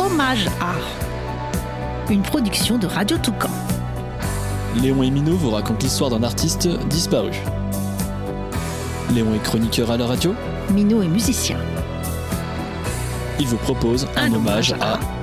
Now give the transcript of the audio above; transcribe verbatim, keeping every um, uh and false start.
Hommage à, une production de Radio Toucan. Léon et Minou vous racontent l'histoire d'un artiste disparu. Léon est chroniqueur à la radio. Minou est musicien. Il vous propose un, un hommage, hommage à... à...